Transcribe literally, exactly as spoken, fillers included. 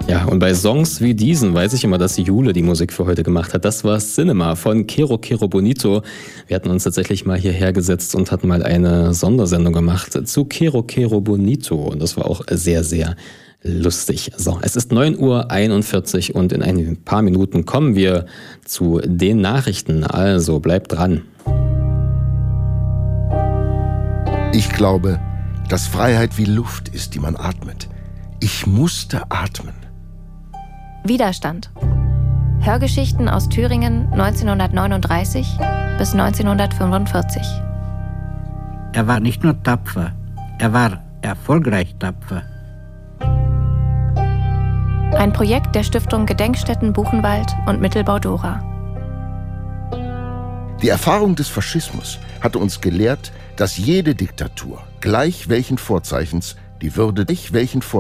Ja, und bei Songs wie diesen weiß ich immer, dass Jule die Musik für heute gemacht hat. Das war Cinema von Kero Kero Bonito. Wir hatten uns tatsächlich mal hierher gesetzt und hatten mal eine Sondersendung gemacht zu Kero Kero Bonito. Und das war auch sehr, sehr lustig. So, es ist neun Uhr einundvierzig und in ein paar Minuten kommen wir zu den Nachrichten. Also bleibt dran. Ich glaube, dass Freiheit wie Luft ist, die man atmet. Ich musste atmen. Widerstand. Hörgeschichten aus Thüringen neunzehnhundertneununddreißig bis neunzehnhundertfünfundvierzig. Er war nicht nur tapfer, er war erfolgreich tapfer. Ein Projekt der Stiftung Gedenkstätten Buchenwald und Mittelbau Dora. Die Erfahrung des Faschismus hatte uns gelehrt, dass jede Diktatur, gleich welchen Vorzeichens, die Würde, welchen Vorzeichens,